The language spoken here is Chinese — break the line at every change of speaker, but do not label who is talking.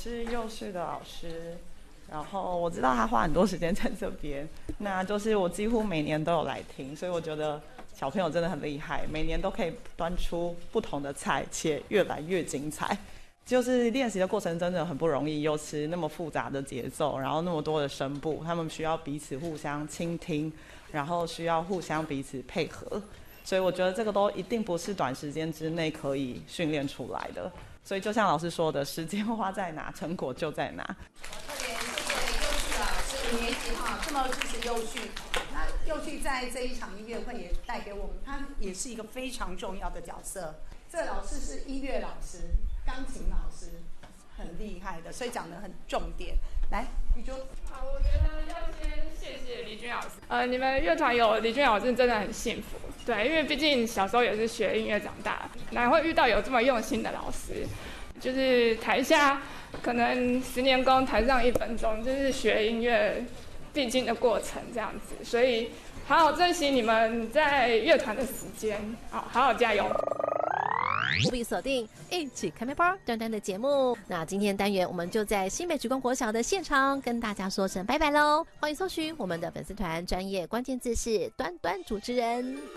是幼师的老师，然后我知道他花很多时间在这边，那就是我几乎每年都有来听，所以我觉得小朋友真的很厉害，每年都可以端出不同的菜，且越来越精彩。就是练习的过程真的很不容易，又是那么复杂的节奏，然后那么多的声部，他们需要彼此互相倾听，然后需要互相彼此配合，所以我觉得这个都一定不是短时间之内可以训练出来的。所以就像老师说的，时间花在哪，成果就在哪。
特别谢谢幼旭老师，5年级这么支持幼旭。那幼旭在这一场音乐会也带给我们，他也是一个非常重要的角色。这个老师是音乐老师。钢琴老师很厉害的，所以讲得很重点。来，玉珠。
好，我觉得要先谢谢李君老师。你们乐团有李君老师真的很幸福。对，因为毕竟小时候也是学音乐长大，哪会遇到有这么用心的老师？就是台下可能10年功，台上1分钟，就是学音乐必经的过程这样子。所以好好珍惜你们在乐团的时间，好好加油。
务必锁定一起开麦包端端的节目。那今天单元我们就在新北职工国小的现场跟大家说声拜拜喽！欢迎搜寻我们的粉丝团，专业关键字是端端主持人。